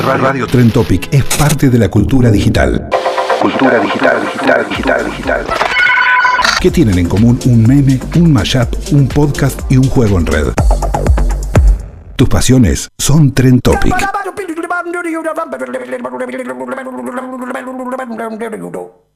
Radio Trend Topic es parte de la cultura digital. Cultura digital. ¿Qué tienen en común un meme, un mashup, un podcast y un juego en red? Tus pasiones son Trend Topic.